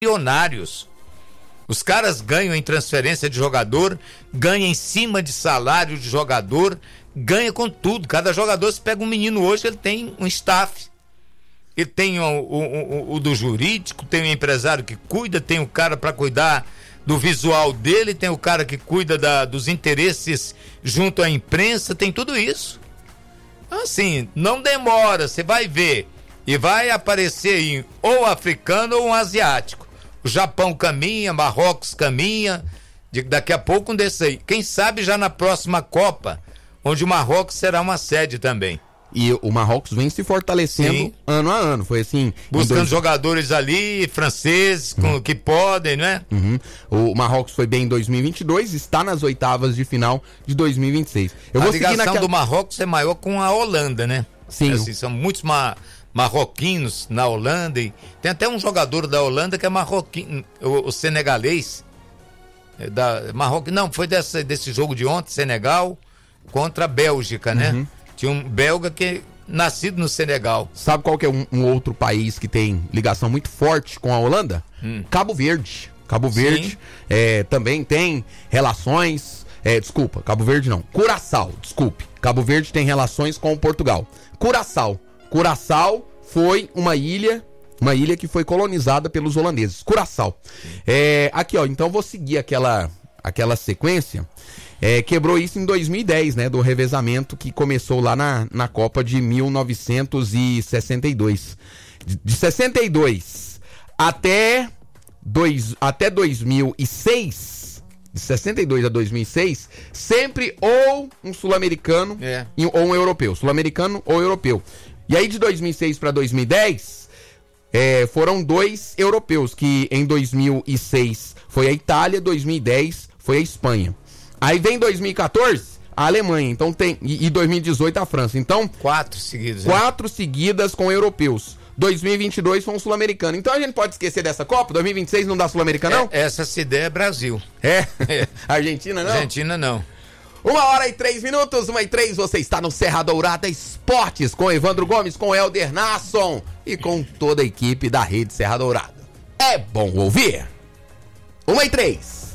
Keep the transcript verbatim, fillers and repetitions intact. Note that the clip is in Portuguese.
milionários. Os caras ganham em transferência de jogador, ganham em cima de salário de jogador, ganha com tudo. Cada jogador, se pega um menino hoje, ele tem um staff. Ele tem o, o, o, o do jurídico, tem o empresário que cuida, tem o cara para cuidar do visual dele, tem o cara que cuida da, dos interesses junto à imprensa, tem tudo isso. Assim, não demora, você vai ver e vai aparecer aí ou africano ou um asiático. O Japão caminha, Marrocos caminha, de, daqui a pouco um desses aí. Quem sabe já na próxima Copa, onde o Marrocos será uma sede também. E o Marrocos vem se fortalecendo Sim. ano a ano, foi assim... Buscando dois... jogadores ali, franceses, uhum. com, que podem, né? Uhum. O Marrocos foi bem em dois mil e vinte e dois, está nas oitavas de final de dois mil e vinte e seis. Eu a vou ligação seguir naquela... do Marrocos é maior com a Holanda, né? Sim. Assim, são muitos ma... marroquinos na Holanda, e tem até um jogador da Holanda que é marroquino, o, o senegalês, é da Marrocos, não, foi dessa, desse jogo de ontem, Senegal contra a Bélgica, né? Uhum. Tinha um belga que é nascido no Senegal. Sabe qual que é um, um outro país que tem ligação muito forte com a Holanda? Hum. Cabo Verde. Cabo Verde é, também tem relações, é, desculpa, Cabo Verde não, Curaçao, desculpe. Cabo Verde tem relações com Portugal. Curaçao. Curaçao foi uma ilha, uma ilha que foi colonizada pelos holandeses. Curaçao. É, aqui, ó, então vou seguir aquela, aquela sequência. É, quebrou isso em dois mil e dez, né? Do revezamento que começou lá na, na Copa de mil novecentos e sessenta e dois. De, de sessenta e dois até, dois, até dois mil e seis, de sessenta e dois a dois mil e seis, sempre ou um sul-americano é. ou um europeu. Sul-americano ou europeu. E aí de dois mil e seis para dois mil e dez, é, foram dois europeus, que em dois mil e seis foi a Itália, dois mil e dez foi a Espanha. Aí vem dois mil e quatorze, a Alemanha, então tem, e, e dois mil e dezoito a França. Então, quatro seguidas. Quatro né? seguidas com europeus. dois mil e vinte e dois foi um sul-americano. Então a gente pode esquecer dessa Copa? dois mil e vinte e seis não dá sul-americano, não? É, essa ideia é Brasil. É? Argentina, não? Argentina, não. Uma hora e três minutos, uma e três, você está no Serra Dourada Esportes, com Evandro Gomes, com Helder Nasson e com toda a equipe da Rede Serra Dourada. É bom ouvir. Uma e três.